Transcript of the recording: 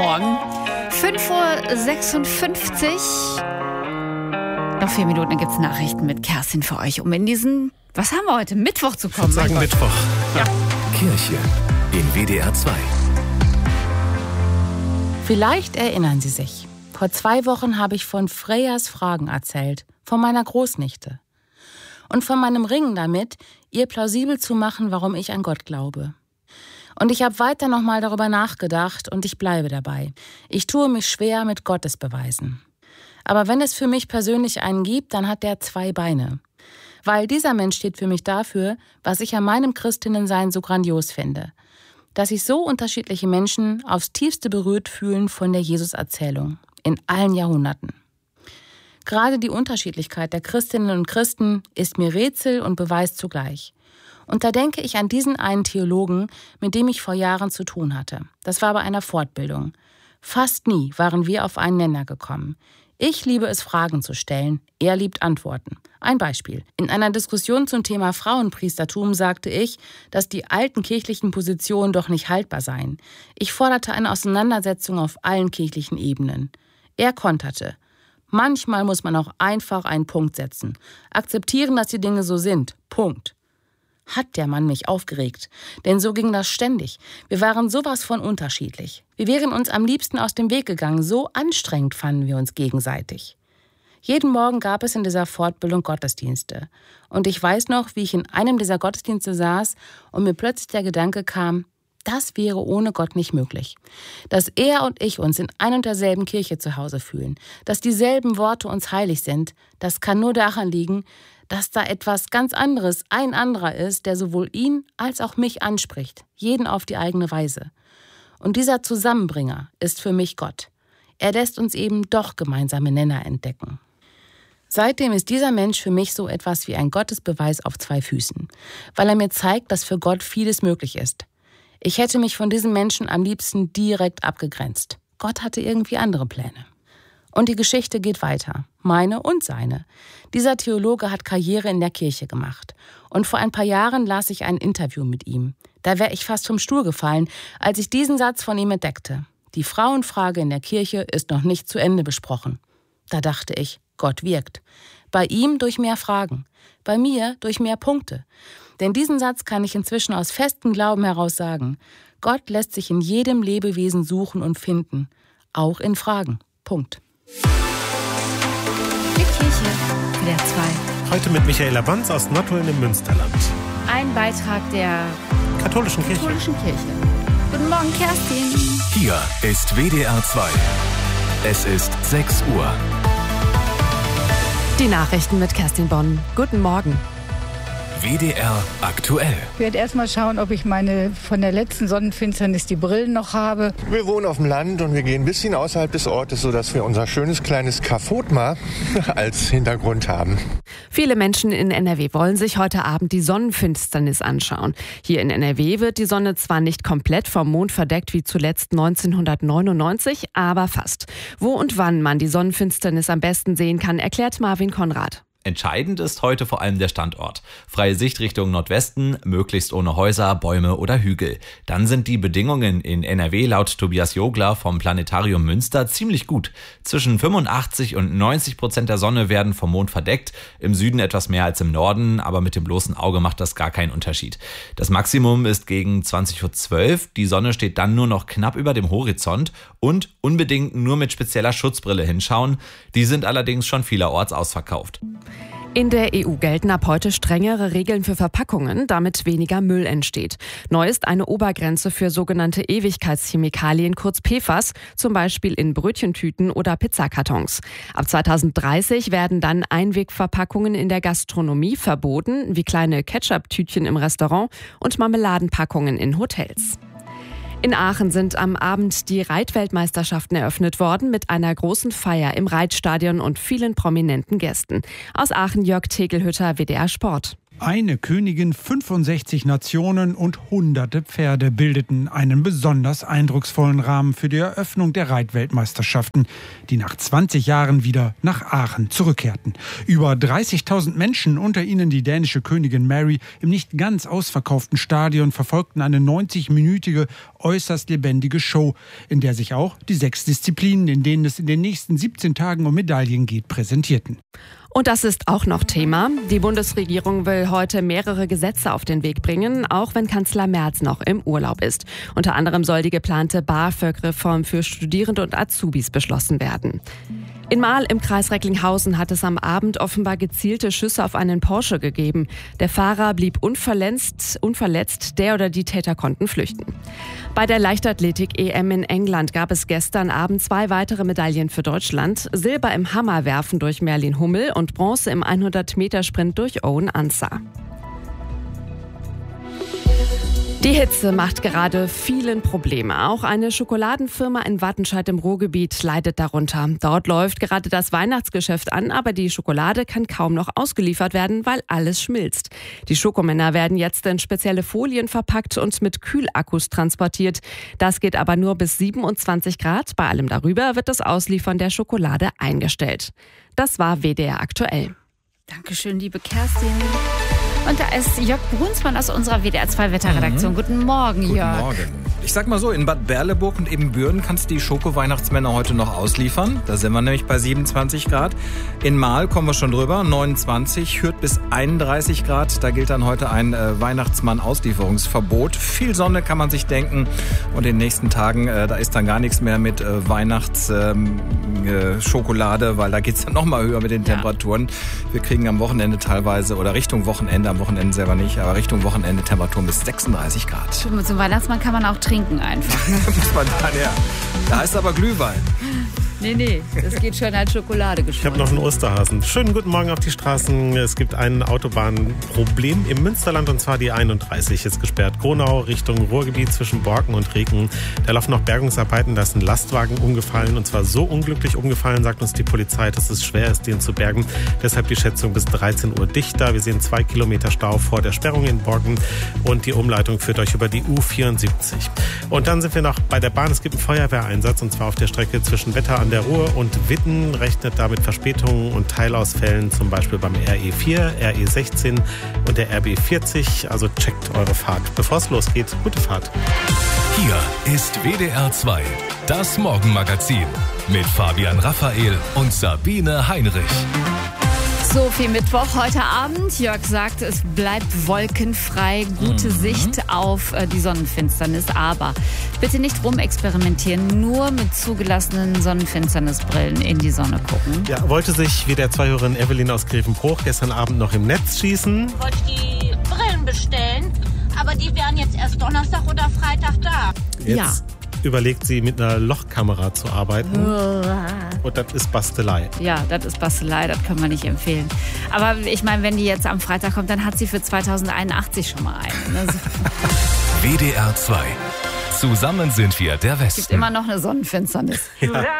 Morgen. 5:56 Uhr. Noch 4 Minuten, dann gibt es Nachrichten mit Kerstin für euch, um in diesen, was haben wir heute, Mittwoch zu kommen. Ich würde sagen Mittwoch. Ja. Kirche in WDR 2. Vielleicht erinnern Sie sich. Vor 2 Wochen habe ich von Freyas Fragen erzählt, von meiner Großnichte. Und von meinem Ringen damit, ihr plausibel zu machen, warum ich an Gott glaube. Und ich habe weiter nochmal darüber nachgedacht und ich bleibe dabei. Ich tue mich schwer mit Gottesbeweisen. Aber wenn es für mich persönlich einen gibt, dann hat der 2 Beine. Weil dieser Mensch steht für mich dafür, was ich an meinem Christinnensein so grandios finde. Dass sich so unterschiedliche Menschen aufs Tiefste berührt fühlen von der Jesus-Erzählung. In allen Jahrhunderten. Gerade die Unterschiedlichkeit der Christinnen und Christen ist mir Rätsel und Beweis zugleich. Und da denke ich an diesen einen Theologen, mit dem ich vor Jahren zu tun hatte. Das war bei einer Fortbildung. Fast nie waren wir auf einen Nenner gekommen. Ich liebe es, Fragen zu stellen. Er liebt Antworten. Ein Beispiel. In einer Diskussion zum Thema Frauenpriestertum sagte ich, dass die alten kirchlichen Positionen doch nicht haltbar seien. Ich forderte eine Auseinandersetzung auf allen kirchlichen Ebenen. Er konterte. Manchmal muss man auch einfach einen Punkt setzen. Akzeptieren, dass die Dinge so sind. Punkt. Hat der Mann mich aufgeregt. Denn so ging das ständig. Wir waren sowas von unterschiedlich. Wir wären uns am liebsten aus dem Weg gegangen. So anstrengend fanden wir uns gegenseitig. Jeden Morgen gab es in dieser Fortbildung Gottesdienste. Und ich weiß noch, wie ich in einem dieser Gottesdienste saß und mir plötzlich der Gedanke kam, das wäre ohne Gott nicht möglich. Dass er und ich uns in ein und derselben Kirche zu Hause fühlen, dass dieselben Worte uns heilig sind, das kann nur daran liegen, dass da etwas ganz anderes, ein anderer ist, der sowohl ihn als auch mich anspricht, jeden auf die eigene Weise. Und dieser Zusammenbringer ist für mich Gott. Er lässt uns eben doch gemeinsame Nenner entdecken. Seitdem ist dieser Mensch für mich so etwas wie ein Gottesbeweis auf 2 Füßen, weil er mir zeigt, dass für Gott vieles möglich ist. Ich hätte mich von diesem Menschen am liebsten direkt abgegrenzt. Gott hatte irgendwie andere Pläne. Und die Geschichte geht weiter. Meine und seine. Dieser Theologe hat Karriere in der Kirche gemacht. Und vor ein paar Jahren las ich ein Interview mit ihm. Da wäre ich fast vom Stuhl gefallen, als ich diesen Satz von ihm entdeckte. Die Frauenfrage in der Kirche ist noch nicht zu Ende besprochen. Da dachte ich, Gott wirkt. Bei ihm durch mehr Fragen. Bei mir durch mehr Punkte. Denn diesen Satz kann ich inzwischen aus festem Glauben heraus sagen. Gott lässt sich in jedem Lebewesen suchen und finden. Auch in Fragen. Punkt. Die Kirche, WDR 2. Heute mit Michaela Banz aus Nottuln im Münsterland. Ein Beitrag der Katholischen Kirche. Guten Morgen, Kerstin. Hier ist WDR 2. Es ist 6 Uhr. Die Nachrichten mit Kerstin Bonn. Guten Morgen. WDR aktuell. Ich werde erstmal schauen, ob ich meine von der letzten Sonnenfinsternis die Brillen noch habe. Wir wohnen auf dem Land und wir gehen ein bisschen außerhalb des Ortes, sodass wir unser schönes kleines Kafotma als Hintergrund haben. Viele Menschen in NRW wollen sich heute Abend die Sonnenfinsternis anschauen. Hier in NRW wird die Sonne zwar nicht komplett vom Mond verdeckt wie zuletzt 1999, aber fast. Wo und wann man die Sonnenfinsternis am besten sehen kann, erklärt Marvin Konrad. Entscheidend ist heute vor allem der Standort. Freie Sicht Richtung Nordwesten, möglichst ohne Häuser, Bäume oder Hügel. Dann sind die Bedingungen in NRW laut Tobias Jogler vom Planetarium Münster ziemlich gut. Zwischen 85% und 90% der Sonne werden vom Mond verdeckt. Im Süden etwas mehr als im Norden, aber mit dem bloßen Auge macht das gar keinen Unterschied. Das Maximum ist gegen 20:12 Uhr. Die Sonne steht dann nur noch knapp über dem Horizont und unbedingt nur mit spezieller Schutzbrille hinschauen. Die sind allerdings schon vielerorts ausverkauft. In der EU gelten ab heute strengere Regeln für Verpackungen, damit weniger Müll entsteht. Neu ist eine Obergrenze für sogenannte Ewigkeitschemikalien, kurz PFAS, zum Beispiel in Brötchentüten oder Pizzakartons. Ab 2030 werden dann Einwegverpackungen in der Gastronomie verboten, wie kleine Ketchup-Tütchen im Restaurant und Marmeladenpackungen in Hotels. In Aachen sind am Abend die Reitweltmeisterschaften eröffnet worden mit einer großen Feier im Reitstadion und vielen prominenten Gästen. Aus Aachen Jörg Tegelhütter, WDR Sport. Eine Königin, 65 Nationen und hunderte Pferde bildeten einen besonders eindrucksvollen Rahmen für die Eröffnung der Reitweltmeisterschaften, die nach 20 Jahren wieder nach Aachen zurückkehrten. Über 30.000 Menschen, unter ihnen die dänische Königin Mary, im nicht ganz ausverkauften Stadion verfolgten eine 90-minütige, äußerst lebendige Show, in der sich auch die 6 Disziplinen, in denen es in den nächsten 17 Tagen um Medaillen geht, präsentierten. Und das ist auch noch Thema. Die Bundesregierung will heute mehrere Gesetze auf den Weg bringen, auch wenn Kanzler Merz noch im Urlaub ist. Unter anderem soll die geplante BAföG-Reform für Studierende und Azubis beschlossen werden. In Marl im Kreis Recklinghausen hat es am Abend offenbar gezielte Schüsse auf einen Porsche gegeben. Der Fahrer blieb unverletzt, der oder die Täter konnten flüchten. Bei der Leichtathletik-EM in England gab es gestern Abend 2 weitere Medaillen für Deutschland. Silber im Hammerwerfen durch Merlin Hummel und Bronze im 100-Meter-Sprint durch Owen Ansah. Die Hitze macht gerade vielen Probleme. Auch eine Schokoladenfirma in Wattenscheid im Ruhrgebiet leidet darunter. Dort läuft gerade das Weihnachtsgeschäft an, aber die Schokolade kann kaum noch ausgeliefert werden, weil alles schmilzt. Die Schokomänner werden jetzt in spezielle Folien verpackt und mit Kühlakkus transportiert. Das geht aber nur bis 27 Grad. Bei allem darüber wird das Ausliefern der Schokolade eingestellt. Das war WDR aktuell. Dankeschön, liebe Kerstin. Und da ist Jörg Brunsmann aus unserer WDR2-Wetterredaktion. Guten Morgen, Jörg. Guten Morgen. Ich sag mal so, in Bad Berleburg und Ebenbürden kannst du die Schoko-Weihnachtsmänner heute noch ausliefern. Da sind wir nämlich bei 27 Grad. In Marl kommen wir schon drüber, 29, Hürth bis 31 Grad. Da gilt dann heute ein Weihnachtsmann-Auslieferungsverbot. Viel Sonne kann man sich denken. Und in den nächsten Tagen, da ist dann gar nichts mehr mit Weihnachtsschokolade, weil da geht's dann noch mal höher mit den Temperaturen. Wir kriegen am Wochenende teilweise, oder Richtung Wochenende, am Wochenende selber nicht, aber Richtung Wochenende Temperaturen bis 36 Grad. Zum Weihnachtsmann kann man auch trinken einfach. Ne? Muss man dann, ja. Da heißt aber Glühwein. Nee, das geht schon als Schokolade geschmolzen. Ich habe noch einen Osterhasen. Schönen guten Morgen auf die Straßen. Es gibt ein Autobahnproblem im Münsterland, und zwar die 31 ist gesperrt. Gronau Richtung Ruhrgebiet zwischen Borken und Reken. Da laufen noch Bergungsarbeiten, da ist ein Lastwagen umgefallen, und zwar so unglücklich umgefallen, sagt uns die Polizei, dass es schwer ist, den zu bergen. Deshalb die Schätzung bis 13 Uhr dichter. Wir sehen 2 Kilometer Stau vor der Sperrung in Borken, und die Umleitung führt euch über die U74. Und dann sind wir noch bei der Bahn. Es gibt einen Feuerwehreinsatz, und zwar auf der Strecke zwischen Wetter an der Ruhr und Witten, rechnet damit Verspätungen und Teilausfällen, zum Beispiel beim RE4, RE16 und der RB40. Also checkt eure Fahrt. Bevor es losgeht, gute Fahrt. Hier ist WDR 2, das Morgenmagazin mit Fabian Raphael und Sabine Heinrich. So viel Mittwoch heute Abend. Jörg sagt, es bleibt wolkenfrei, gute Sicht auf die Sonnenfinsternis. Aber bitte nicht rumexperimentieren, nur mit zugelassenen Sonnenfinsternisbrillen in die Sonne gucken. Ja, wollte sich WDR2-Hörerin Evelyn aus Grevenbruch gestern Abend noch im Netz schießen. Ich wollte die Brillen bestellen, aber die wären jetzt erst Donnerstag oder Freitag da. Jetzt überlegt sie, mit einer Lochkamera zu arbeiten. Und das ist Bastelei. Ja, das ist Bastelei, das können wir nicht empfehlen. Aber ich meine, wenn die jetzt am Freitag kommt, dann hat sie für 2081 schon mal eine. Ne? WDR 2. Zusammen sind wir der Westen. Es gibt immer noch eine Sonnenfinsternis. Ja.